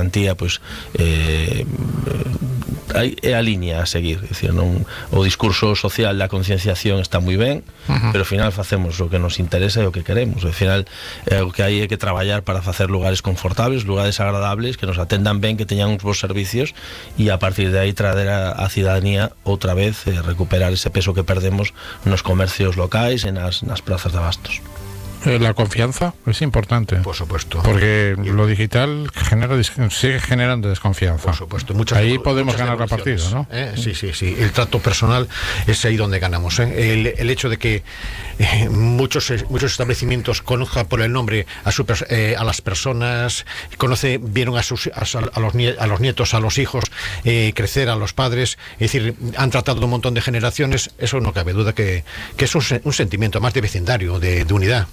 garantía, pois é a liña a seguir. É dicir, non, o discurso social da concienciación está moi ben, pero ao final facemos o que nos interesa e o que queremos. Ao final o que hai é que traballar para facer lugares confortables, lugares agradables, que nos atendan ben, que teñan uns bons servicios, e a partir de aí traer a cidadanía outra vez, recuperar ese peso que perdemos nos comercios locais e nas plazas de abastos. La confianza es importante. Por supuesto. Porque lo digital sigue generando desconfianza. Por supuesto. Ahí podemos ganar la partida, ¿no? Sí. El trato personal es ahí donde ganamos. El hecho de que muchos establecimientos conozcan por el nombre a las personas, vieron a los nietos, a los hijos crecer, a los padres, es decir, han tratado un montón de generaciones, eso no cabe duda que es un sentimiento más de vecindario, de unidad.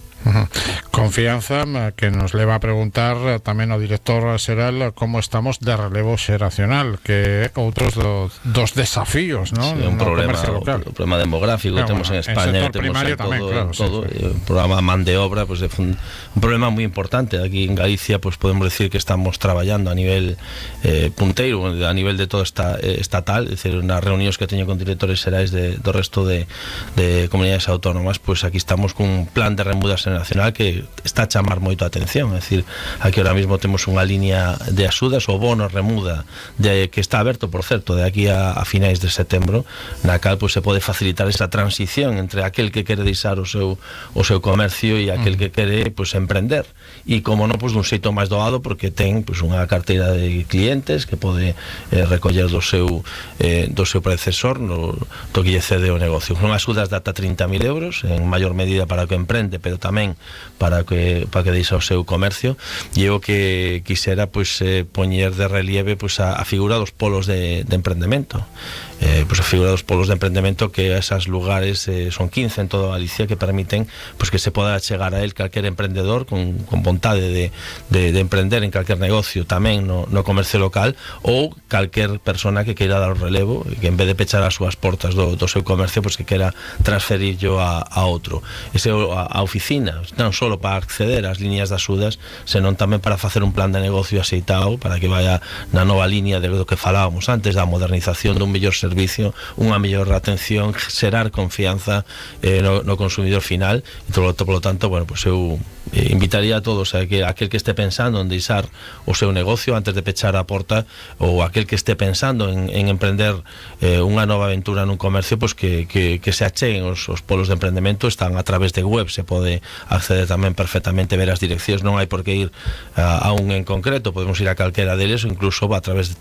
Confianza que nos leva a preguntar tamén ao director xeral como estamos de relevo xeracional, que é outros dos desafíos, ¿no? Sí, un problema demográfico que temos en España, temos en todo. Un programa man de obra, pues, é un problema moi importante. Aquí en Galicia pues podemos decir que estamos traballando a nivel punteiro, a nivel de todo estatal, é dicir, nas reunións que teño con directores xerais do resto de comunidades autónomas, pues aquí estamos cun plan de remuda nacional que está a chamar moito a atención. É dicir, aquí ahora mismo temos unha liña de axudas, o bono remuda que está aberto, por certo, de aquí a finais de setembro, na cal pues, se pode facilitar esa transición entre aquel que quere deixar o seu comercio e aquel que quere pues, emprender, e como non, pues, dun xeito máis doado, porque ten pues, unha carteira de clientes que pode recoller do seu predecesor do que lle cede o negocio. Son axudas de ata 30.000 euros, en maior medida para o que emprende, pero tamén para que deixa o seu comercio, e eu que quixera pues, poñer de relieve pues, a figura dos polos de emprendemento. Pues a figura dos polos de emprendemento, que esos lugares son 15 en toda Galicia, que permiten pues, que se poda chegar a él calquer emprendedor con vontade de emprender en calquer negocio, tamén no comercio local, ou calquer persona que queira dar o relevo, que en vez de pechar as súas portas do seu comercio, pues, que queira transferirlo a outro. Ese a oficina, non só para acceder ás liñas de axudas, senón tamén para facer un plan de negocio axeitado, para que vaya na nova liña de do que falábamos antes, da modernización dun mellor servicio, unha mellor atención, xerar confianza no consumidor final. E polo tanto, bueno, pues eu invitaría a todos a que aquel que esté pensando en deixar o seu negocio antes de pechar a porta, ou aquel que esté pensando en emprender unha nova aventura nun comercio, pues que se acheguen os polos de emprendemento. Están a través de web, se pode acceder tamén perfectamente, ver as direccións, non hai por que ir a un en concreto, podemos ir a calquera deles, ou incluso a través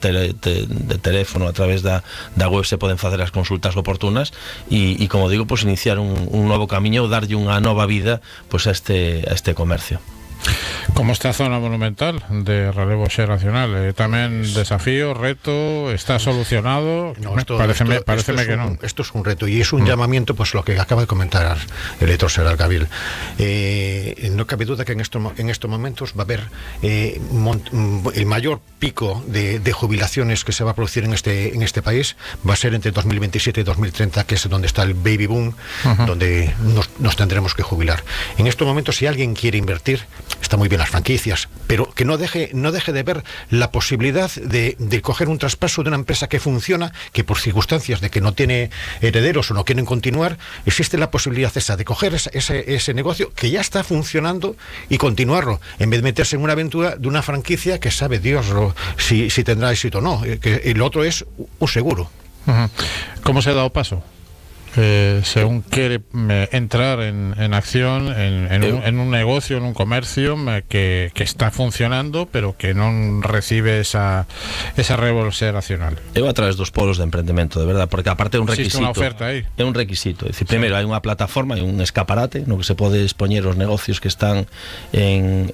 de teléfono, a través da web se poden facer as consultas oportunas, e como digo, pues iniciar un novo camiño, darlle unha nova vida pues a este comercio. Como está a zona monumental de relevo xeracional, tamén desafío, reto, está solucionado? No, pareceme que non. Esto es un reto y es un llamamiento, pues lo que acaba de comentar el director xeral Gabil. No cabe duda que en estos momentos va a haber el mayor pico de jubilaciones que se va a producir en este país. Va a ser entre 2027 y 2030, que es donde está el baby boom, donde nos tendremos que jubilar. En estos momentos, si alguien quiere invertir, está muy bien las franquicias, pero que no deje de ver la posibilidad de coger un traspaso de una empresa que funciona, que por circunstancias de que no tiene herederos o no quieren continuar, existe la posibilidad esa de coger ese negocio que ya está funcionando y continuarlo, en vez de meterse en una aventura de una franquicia que sabe Dios si tendrá éxito o no, que el otro es un seguro. ¿Cómo se ha dado paso? Según quiere entrar en acción en un negocio, en un comercio que está funcionando, pero que non recibe esa revolución nacional. Eu a través dos polos de emprendemento, de verdad, porque aparte é un requisito. Existe unha oferta aí. É un requisito, é dicir, primeiro hai unha plataforma, hai un escaparate no que se pode expoñer os negocios que están en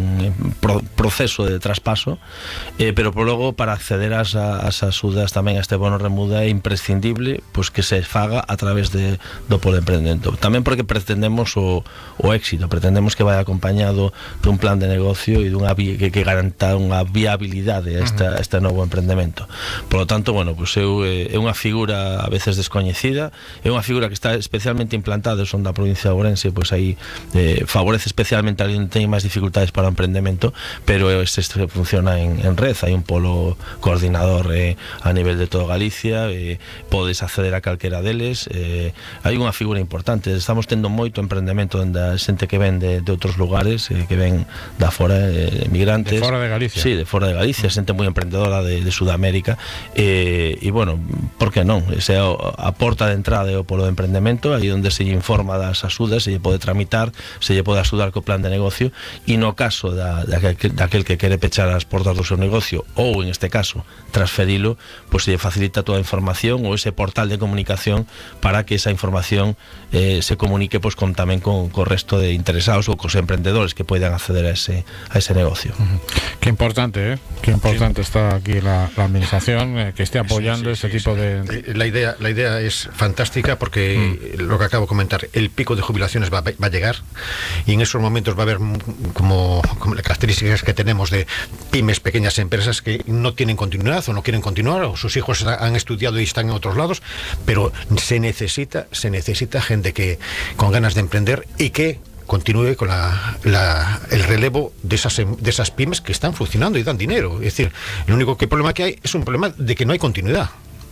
proceso de traspaso, pero por logo para acceder ás axudas tamén a este bono remuda é imprescindible pues que se faga a través do polo de emprendemento. Tamén porque pretendemos o éxito, pretendemos que vaya acompañado dun plan de negocio e dunha que garanta unha viabilidade a este novo emprendemento. Por lo tanto, bueno, pues é unha figura a veces descoñecida, é unha figura que está especialmente implantada son da provincia de Ourense, pois aí favorece especialmente a alguén que ten máis dificultades para o emprendemento, pero este funciona en red, hai un polo coordinador a nivel de toda Galicia, podes acceder a calquera deles, hai unha figura importante, estamos tendo moito emprendemento da xente que ven de outros lugares, que ven da fora, migrantes. De fora de Galicia. Sí, de fora de Galicia, xente moi emprendedora de Sudamérica, e bueno, por que non? Esa é a porta de entrada ao polo de emprendemento, aí onde se lle informa das axudas, se lle pode tramitar, se lle pode axudar co plan de negocio, e no caso daquel que quere pechar as portas do seu negocio, ou en este caso transferilo, pois se lle facilita toda a información ou ese portal de comunicación para que esa información se comunique pois tamén con o resto de interesados ou cos emprendedores que poidan acceder a ese negocio. Qué importante, qué importante está aquí la administración que esté apoyando ese tipo de... La idea es fantástica porque lo que acabo de comentar, el pico de jubilaciones va a llegar y en esos momentos va a haber como las características que tenemos de pymes, pequeñas empresas que no tienen continuidad o no quieren continuar, o sus hijos han estudiado y están en otros lados, pero se necesita gente que con ganas de emprender y que continúe con el relevo de esas pymes que están funcionando y dan dinero. Es decir, el único problema que hay es un problema de que no hay continuidad.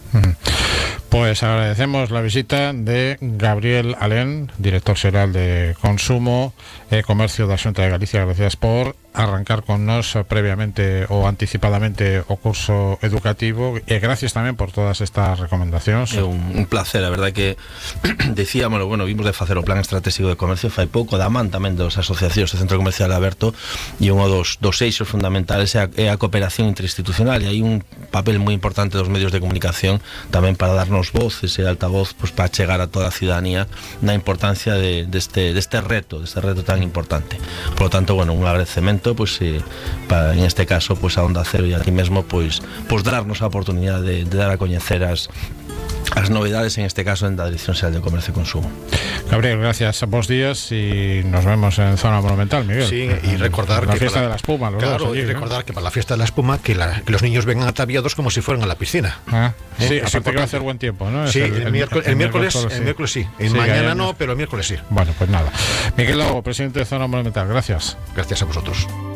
Pues agradecemos la visita de Gabriel Alén, director xeral de Consumo e Comercio da Xunta de Galicia. Gracias por arrancar con nos previamente o anticipadamente o curso educativo e gracias tamén por todas estas recomendacións. É un placer, a verdade que decíamos, bueno, vimos de facer o plan estratégico de comercio fai pouco, da man tamén dos asociacións do Centro Comercial Aberto, e un dos eixos fundamentales é a cooperación interinstitucional, e hai un papel moi importante dos medios de comunicación tamén para darnos voz, ese altavoz, pues, para chegar a toda a ciudadanía na importancia deste reto tan importante. Por lo tanto, bueno, un agradecemento, pues, en este caso, pues, a Onda Cero e a ti mesmo, pues darnos a oportunidade de dar a coñecer as novedades, en este caso en la Dirección Xeral de Comercio y Consumo. Gabriel, gracias, buenos días y nos vemos en Zona Monumental, Miguel. Sí, y recordar la fiesta de la espuma, allí, y recordar que para la fiesta de la espuma que los niños vengan ataviados como si fueran a la piscina. Sí, aparte que va a hacer buen tiempo, ¿no? Sí, el miércoles sí. Mañana no, pero el miércoles sí. Bueno, pues nada. Miguel Lago, presidente de Zona Monumental, gracias. Gracias a vosotros.